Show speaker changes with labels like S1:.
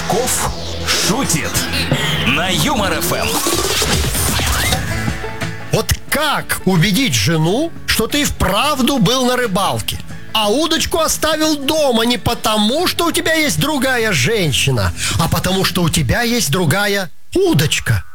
S1: Пашков шутит на Юмор ФМ.
S2: Вот как убедить жену, что ты вправду был на рыбалке, а удочку оставил дома не потому, что у тебя есть другая женщина, а потому, что у тебя есть другая удочка?